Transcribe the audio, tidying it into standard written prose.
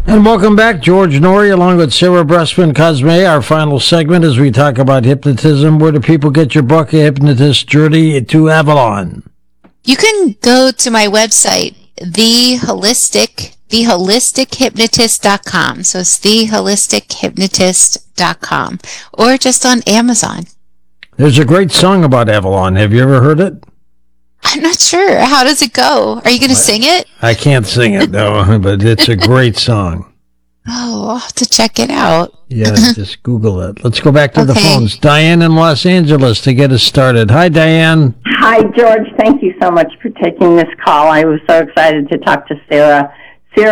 And welcome back, George Norrie, along with Sarah Bressman Cosme. Our final segment as we talk about hypnotism. Where do people get your book, Hypnotist Journey to Avalon? You can go to my website, theholistichypnotist.com. So it's theholistichypnotist.com, or just on Amazon. There's a great song about Avalon. Have you ever heard it? I'm not sure. How does it go? Are you going to sing it? I can't sing it, though, but it's a great song. Oh, I'll have to check it out. Yeah, just Google it. Let's go back to the phones. Diane in Los Angeles to get us started. Hi, Diane. Hi, George. Thank you so much for taking this call. I was so excited to talk to Sarah.